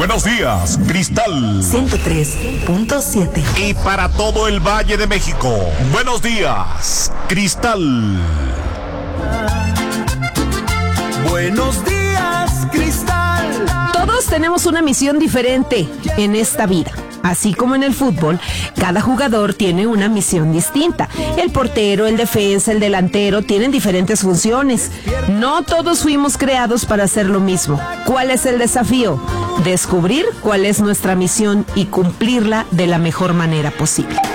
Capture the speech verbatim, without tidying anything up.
Buenos días, Cristal. ciento tres punto siete. Y para todo el Valle de México, buenos días, Cristal. Buenos días, Cristal. Todos tenemos una misión diferente en esta vida. Así como en el fútbol, cada jugador tiene una misión distinta. El portero, el defensa, el delantero tienen diferentes funciones. No todos fuimos creados para hacer lo mismo. ¿Cuál es el desafío? Descubrir cuál es nuestra misión y cumplirla de la mejor manera posible.